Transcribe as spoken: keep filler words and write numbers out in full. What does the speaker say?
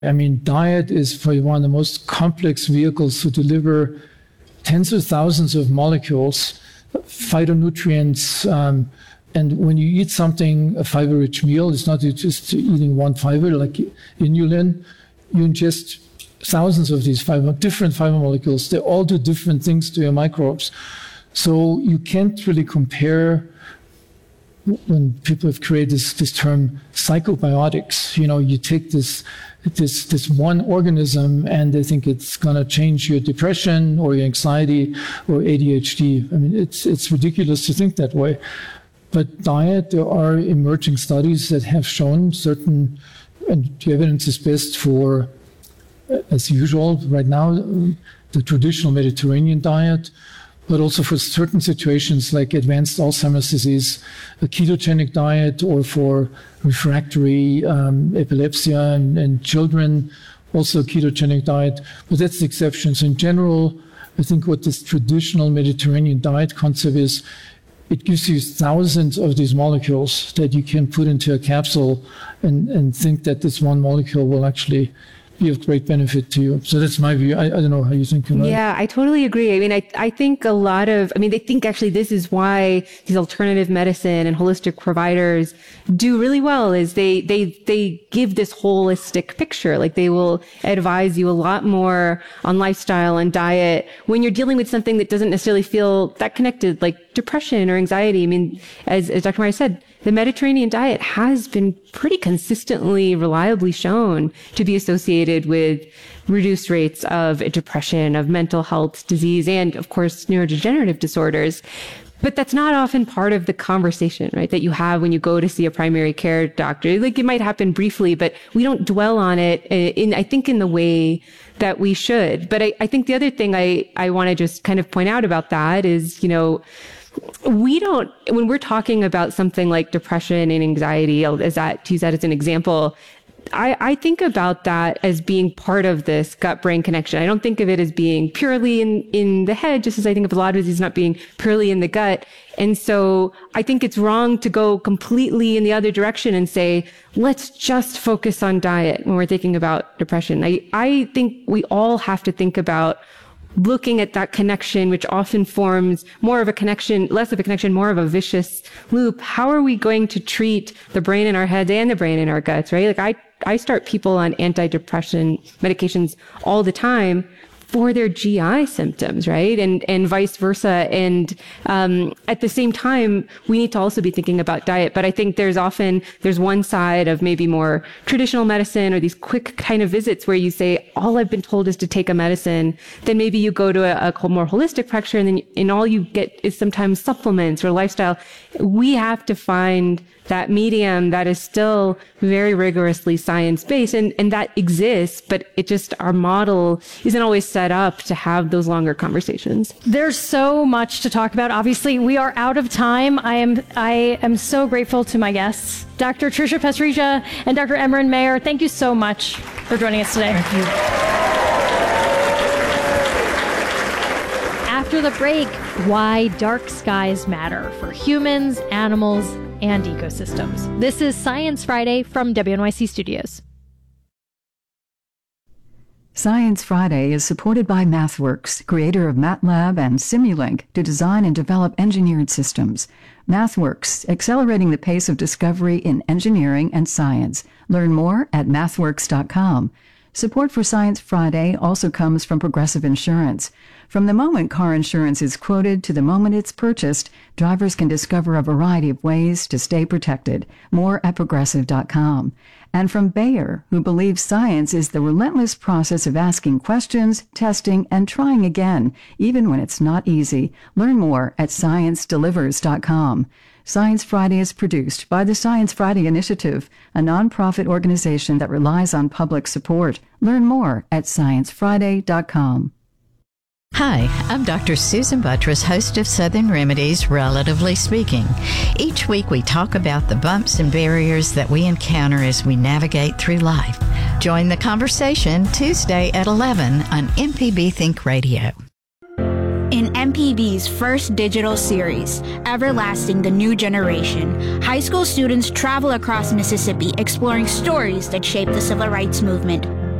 I mean, diet is probably one of the most complex vehicles to deliver tens of thousands of molecules, phytonutrients. Um, and when you eat something, a fiber-rich meal, it's not just eating one fiber like inulin. You ingest thousands of these fiber, different fiber molecules. They all do different things to your microbes. So you can't really compare. When people have created this, this term psychobiotics, you know, you take this this this one organism and they think it's going to change your depression or your anxiety or A D H D. I mean, it's it's ridiculous to think that way. But diet, there are emerging studies that have shown certain, and the evidence is best for, as usual, right now, the traditional Mediterranean diet, but also for certain situations like advanced Alzheimer's disease, a ketogenic diet, or for refractory um, epilepsy and, and children, also a ketogenic diet. But that's the exception. So in general, I think what this traditional Mediterranean diet concept is, it gives you thousands of these molecules that you can put into a capsule and, and think that this one molecule will actually be of great benefit to you. So that's my view. I, I don't know how you think about it. Yeah, I totally agree. I mean, I, I think a lot of, I mean, they think actually this is why these alternative medicine and holistic providers do really well is they, they, they give this holistic picture. Like they will advise you a lot more on lifestyle and diet when you're dealing with something that doesn't necessarily feel that connected, like depression or anxiety. I mean, as, as Doctor Meyer said, the Mediterranean diet has been pretty consistently, reliably shown to be associated with reduced rates of depression, of mental health disease, and of course, neurodegenerative disorders. But that's not often part of the conversation, right, that you have when you go to see a primary care doctor. Like it might happen briefly, but we don't dwell on it in, I think, in the way that we should. But I, I think the other thing I, I want to just kind of point out about that is, you know, we don't, when we're talking about something like depression and anxiety, as that, to use that as an example, I, I think about that as being part of this gut-brain connection. I don't think of it as being purely in, in the head, just as I think of a lot of disease not being purely in the gut. And so I think it's wrong to go completely in the other direction and say, let's just focus on diet when we're thinking about depression. I, I think we all have to think about looking at that connection, which often forms more of a connection, less of a connection, more of a vicious loop. How are we going to treat the brain in our heads and the brain in our guts, right? Like I, I start people on antidepressant medications all the time for their G I symptoms, right? And, and vice versa. And, um, at the same time, we need to also be thinking about diet. But I think there's often, there's one side of maybe more traditional medicine or these quick kind of visits where you say, all I've been told is to take a medicine. Then maybe you go to a, a more holistic practitioner and then, and all you get is sometimes supplements or lifestyle. We have to find that medium that is still very rigorously science-based, and, and that exists, but it just, our model isn't always set up to have those longer conversations. There's so much to talk about. Obviously, we are out of time. I am I am so grateful to my guests, Doctor Tricia Pasricha and Doctor Emran Meyer. Thank you so much for joining us today. Thank you. After the break, why dark skies matter for humans, animals, and ecosystems. This is Science Friday from W N Y C Studios. Science Friday is supported by MathWorks, creator of MATLAB and Simulink, to design and develop engineered systems. MathWorks, accelerating the pace of discovery in engineering and science. Learn more at mathworks dot com. Support for Science Friday also comes from Progressive Insurance. From the moment car insurance is quoted to the moment it's purchased, drivers can discover a variety of ways to stay protected. More at progressive dot com. And from Bayer, who believes science is the relentless process of asking questions, testing, and trying again, even when it's not easy. Learn more at science delivers dot com. Science Friday is produced by the Science Friday Initiative, a nonprofit organization that relies on public support. Learn more at science friday dot com. Hi, I'm Doctor Susan Buttress, host of Southern Remedies, Relatively Speaking. Each week we talk about the bumps and barriers that we encounter as we navigate through life. Join the conversation Tuesday at eleven on M P B Think Radio. In M P B's first digital series, Everlasting the New Generation, high school students travel across Mississippi exploring stories that shaped the civil rights movement.